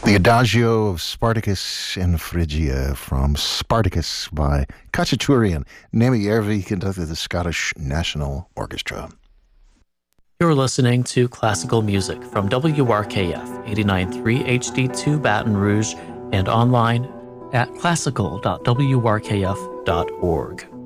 The Adagio of Spartacus and Phrygia from Spartacus by Khachaturian, Nemi Järvi conducted the Scottish National Orchestra. You're listening to classical music from WRKF 89.3 HD2 Baton Rouge and online at classical.wrkf.org.